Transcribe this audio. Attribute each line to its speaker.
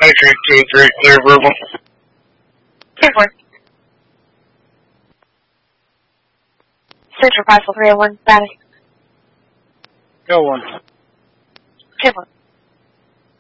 Speaker 1: Entry 2 and 3, clear verbal.
Speaker 2: 2-4. Central Parcel 301, status.
Speaker 1: Go 1.
Speaker 2: 2-4.